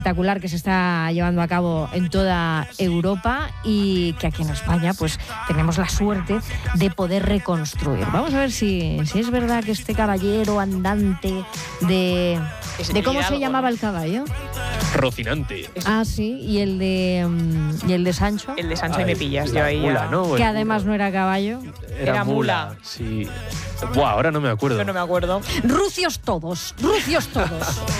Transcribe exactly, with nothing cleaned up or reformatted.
espectacular que se está llevando a cabo en toda Europa y que aquí en España pues tenemos la suerte de poder reconstruir. Vamos a ver si, si es verdad que este caballero andante de... ¿De cómo se llamaba el caballo? Rocinante. Ah, sí, y el de um, y el de Sancho. El de Sancho Ay, y me pillas, yo ahí mula, ya. ¿no? Que además no era caballo. Era, era mula. mula. Sí. Buah, ahora no me acuerdo. Yo no me acuerdo. Rucios todos, rucios todos.